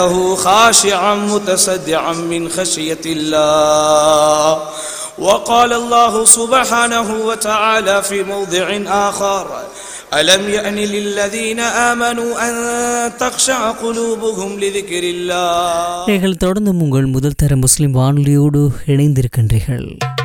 خاشعا متصدعا من خشية الله. وقال الله سبحانه وتعالى في موضع آخر: ألم يأن للذين آمنوا أن تخشع قلوبهم لذكر الله. நீங்கள் தொடர்ந்து உங்கள் முதல் தர முஸ்லிம் வானொலியோடு இணைந்திருக்கின்றீர்கள்.